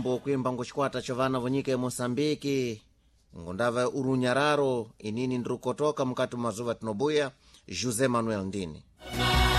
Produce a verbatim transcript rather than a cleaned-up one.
nyimbo kuimba nguchikwata chovana vonyike Mosambiki ngondava urunyararo inini ndirukotoka mkati mazuva tinobuya Jose Manuel Ndini.